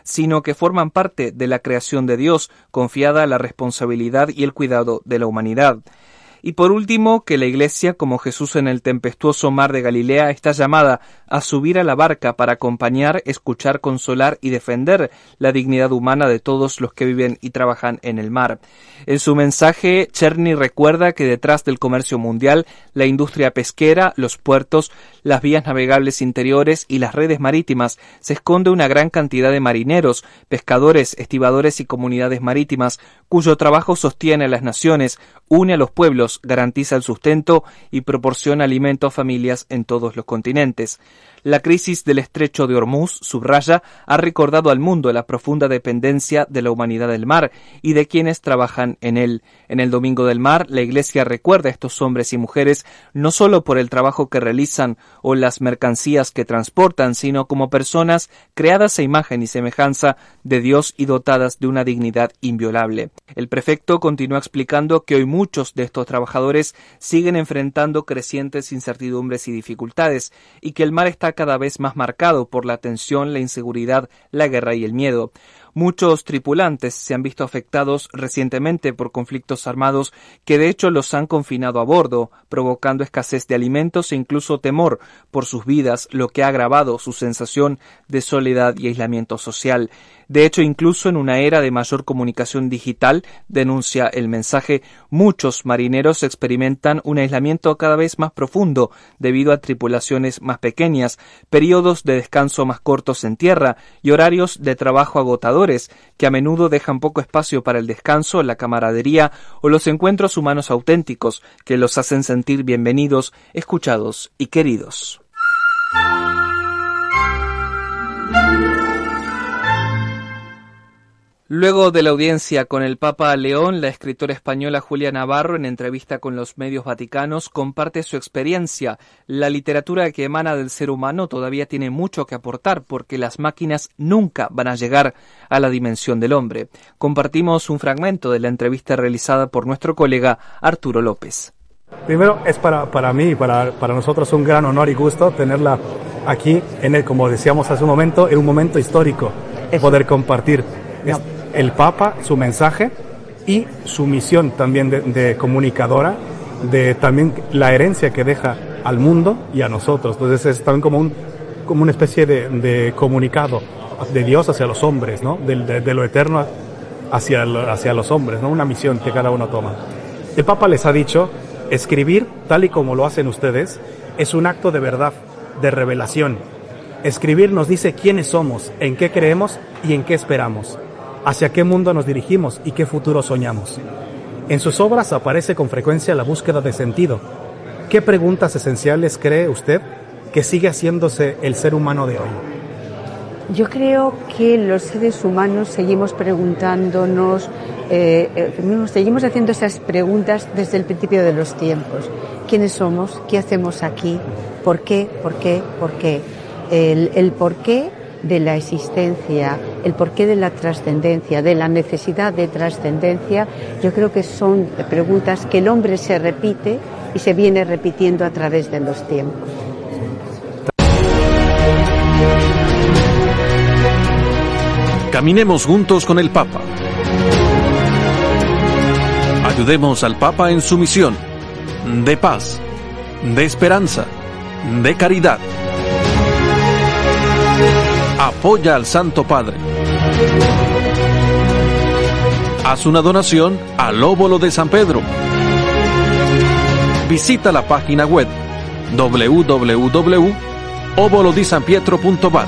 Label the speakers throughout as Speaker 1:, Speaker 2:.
Speaker 1: sino que forman parte de la creación de Dios, confiada a la responsabilidad y el cuidado de la humanidad. Y por último, que la Iglesia, como Jesús en el tempestuoso mar de Galilea, está llamada a subir a la barca para acompañar, escuchar, consolar y defender la dignidad humana de todos los que viven y trabajan en el mar. En su mensaje, Czerny recuerda que detrás del comercio mundial, la industria pesquera, los puertos, las vías navegables interiores y las redes marítimas, se esconde una gran cantidad de marineros, pescadores, estibadores y comunidades marítimas, cuyo trabajo sostiene a las naciones, une a los pueblos, garantiza el sustento y proporciona alimento a familias en todos los continentes. La crisis del estrecho de Hormuz, subraya, ha recordado al mundo la profunda dependencia de la humanidad del mar y de quienes trabajan en él. En el Domingo del Mar, la Iglesia recuerda a estos hombres y mujeres no solo por el trabajo que realizan o las mercancías que transportan, sino como personas creadas a imagen y semejanza de Dios y dotadas de una dignidad inviolable. El prefecto continúa explicando que hoy muchos de estos trabajadores siguen enfrentando crecientes incertidumbres y dificultades, y que el mar está cada vez más marcado por la tensión, la inseguridad, la guerra y el miedo. Muchos tripulantes se han visto afectados recientemente por conflictos armados que de hecho los han confinado a bordo, provocando escasez de alimentos e incluso temor por sus vidas, lo que ha agravado su sensación de soledad y aislamiento social. De hecho, incluso en una era de mayor comunicación digital, denuncia el mensaje, muchos marineros experimentan un aislamiento cada vez más profundo debido a tripulaciones más pequeñas, periodos de descanso más cortos en tierra y horarios de trabajo agotadores que a menudo dejan poco espacio para el descanso, la camaradería o los encuentros humanos auténticos que los hacen sentir bienvenidos, escuchados y queridos. Luego de la audiencia con el Papa León, la escritora española Julia Navarro, en entrevista con los medios vaticanos, comparte su experiencia. La literatura que emana del ser humano todavía tiene mucho que aportar porque las máquinas nunca van a llegar a la dimensión del hombre. Compartimos un fragmento de la entrevista realizada por nuestro colega Arturo López.
Speaker 2: Primero, es para mí y para nosotros un gran honor y gusto tenerla aquí, como decíamos hace un momento, en un momento histórico, poder compartir el Papa, su mensaje y su misión también de comunicadora, de también la herencia que deja al mundo y a nosotros. Entonces es también como una especie de comunicado de Dios hacia los hombres, ¿no? De lo eterno hacia los hombres, ¿no? Una misión que cada uno toma. El Papa les ha dicho, escribir, tal y como lo hacen ustedes, es un acto de verdad, de revelación. Escribir nos dice quiénes somos, en qué creemos y en qué esperamos, hacia qué mundo nos dirigimos y qué futuro soñamos. En sus obras aparece con frecuencia la búsqueda de sentido. ¿Qué preguntas esenciales cree usted que sigue haciéndose el ser humano de hoy?
Speaker 3: Yo creo que los seres humanos seguimos preguntándonos, seguimos haciendo esas preguntas desde el principio de los tiempos. ¿Quiénes somos? ¿Qué hacemos aquí? ¿Por qué? ¿Por qué? ¿Por qué? El porqué de la existencia, el porqué de la trascendencia, de la necesidad de trascendencia, yo creo que son preguntas que el hombre se repite y se viene repitiendo a través de los tiempos.
Speaker 4: Caminemos juntos con el Papa. Ayudemos al Papa en su misión de paz, de esperanza, de caridad. Apoya al Santo Padre. Haz una donación al Óbolo de San Pedro. Visita la página web www.obolodisanpietro.va.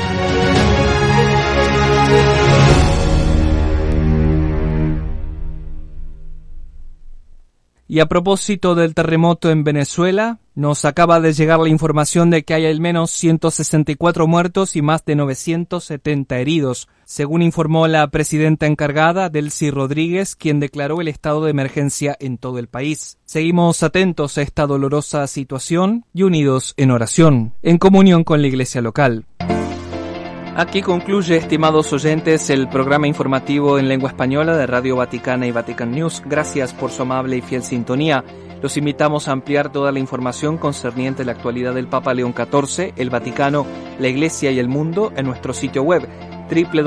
Speaker 1: Y a propósito del terremoto en Venezuela, nos acaba de llegar la información de que hay al menos 164 muertos y más de 970 heridos, según informó la presidenta encargada, Delcy Rodríguez, quien declaró el estado de emergencia en todo el país. Seguimos atentos a esta dolorosa situación y unidos en oración, en comunión con la iglesia local. Aquí concluye, estimados oyentes, el programa informativo en lengua española de Radio Vaticana y Vatican News. Gracias por su amable y fiel sintonía. Los invitamos a ampliar toda la información concerniente a la actualidad del Papa León XIV, el Vaticano, la Iglesia y el mundo en nuestro sitio web www